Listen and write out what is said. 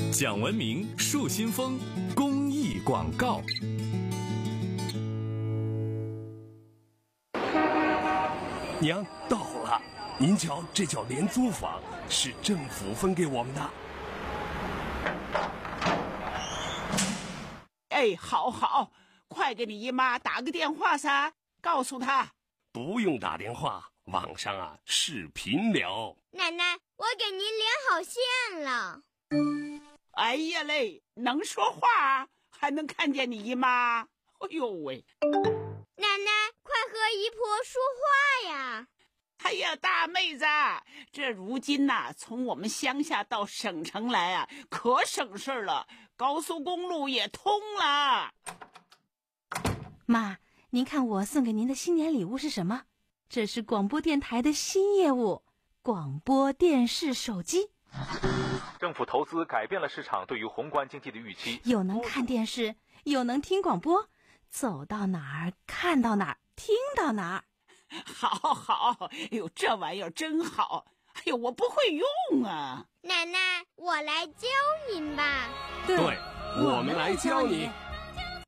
讲文明树新风公益广告。 娘，到了，您瞧，这叫廉租房，是政府分给我们的。 哎，好，快给你姨妈打个电话噻，告诉她。 不用打电话，网上视频聊。 奶奶，我给您连好线了。 哎呀嘞，能说话还能看见你姨妈，哎呦喂！ 奶奶，快和姨婆说话呀！ 哎呀，大妹子，这如今从我们乡下到省城来可省事儿了，高速公路也通了。 妈，您看我送给您的新年礼物是什么？这是广播电台的新业务——广播电视手机。 政府投资改变了市场对于宏观经济的预期， 又能看电视，又能听广播，走到哪儿看到哪儿，听到哪儿。 好，哎呦，这玩意儿真好，哎呦，我不会用啊。 奶奶，我来教您吧。 对， 我们来教你。